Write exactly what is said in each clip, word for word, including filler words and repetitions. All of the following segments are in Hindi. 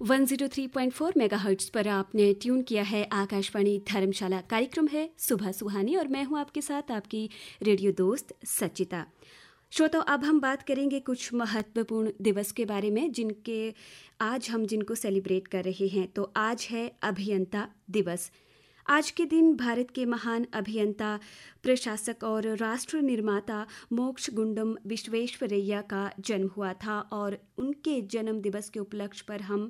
One zero three point four megahertz पर आपने ट्यून किया है आकाशवाणी धर्मशाला। कार्यक्रम है सुबह सुहानी और मैं हूं आपके साथ आपकी रेडियो दोस्त सचिता। श्रोताओ, अब हम बात करेंगे कुछ महत्वपूर्ण दिवस के बारे में जिनके आज हम जिनको सेलिब्रेट कर रहे हैं। तो आज है अभियंता दिवस। आज के दिन भारत के महान अभियंता, प्रशासक और राष्ट्र निर्माता मोक्षगुंडम विश्वेश्वरैया का जन्म हुआ था और उनके जन्म दिवस के उपलक्ष्य पर हम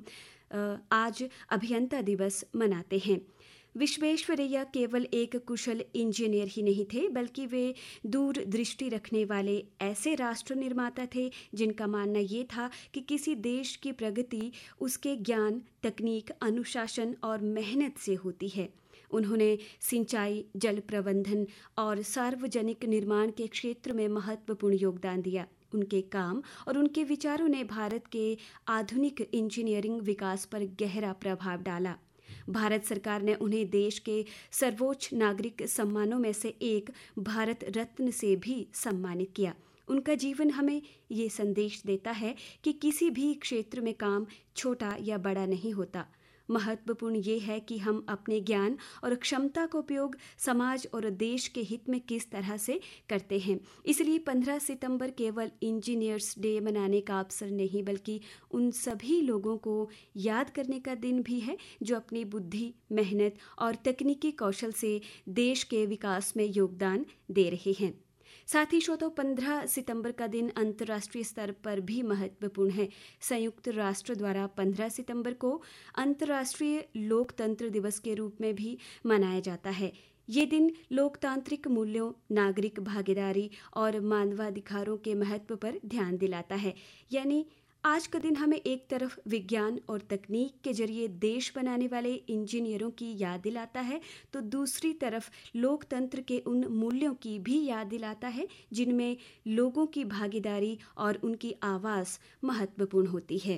आज अभियंता दिवस मनाते हैं। विश्वेश्वरैया केवल एक कुशल इंजीनियर ही नहीं थे, बल्कि वे दूर दृष्टि रखने वाले ऐसे राष्ट्र निर्माता थे जिनका मानना ये था कि किसी देश की प्रगति उसके ज्ञान, तकनीक, अनुशासन और मेहनत से होती है। उन्होंने सिंचाई, जल प्रबंधन और सार्वजनिक निर्माण के क्षेत्र में महत्वपूर्ण योगदान दिया। उनके काम और उनके विचारों ने भारत के आधुनिक इंजीनियरिंग विकास पर गहरा प्रभाव डाला। भारत सरकार ने उन्हें देश के सर्वोच्च नागरिक सम्मानों में से एक भारत रत्न से भी सम्मानित किया। उनका जीवन हमें ये संदेश देता है कि किसी भी क्षेत्र में काम छोटा या बड़ा नहीं होता। महत्वपूर्ण ये है कि हम अपने ज्ञान और क्षमता का उपयोग समाज और देश के हित में किस तरह से करते हैं। इसलिए पंद्रह सितंबर केवल इंजीनियर्स डे मनाने का अवसर नहीं, बल्कि उन सभी लोगों को याद करने का दिन भी है जो अपनी बुद्धि, मेहनत और तकनीकी कौशल से देश के विकास में योगदान दे रहे हैं। साथ ही श्रोताओ, पंद्रह सितंबर का दिन अंतर्राष्ट्रीय स्तर पर भी महत्वपूर्ण है। संयुक्त राष्ट्र द्वारा पंद्रह सितंबर को अंतर्राष्ट्रीय लोकतंत्र दिवस के रूप में भी मनाया जाता है। ये दिन लोकतांत्रिक मूल्यों, नागरिक भागीदारी और मानवाधिकारों के महत्व पर ध्यान दिलाता है। यानी आज का दिन हमें एक तरफ विज्ञान और तकनीक के जरिए देश बनाने वाले इंजीनियरों की याद दिलाता है, तो दूसरी तरफ लोकतंत्र के उन मूल्यों की भी याद दिलाता है जिनमें लोगों की भागीदारी और उनकी आवाज़ महत्वपूर्ण होती है।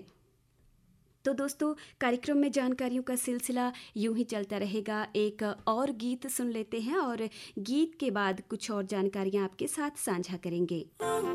तो दोस्तों, कार्यक्रम में जानकारियों का सिलसिला यूं ही चलता रहेगा। एक और गीत सुन लेते हैं और गीत के बाद कुछ और जानकारियां आपके साथ साझा करेंगे।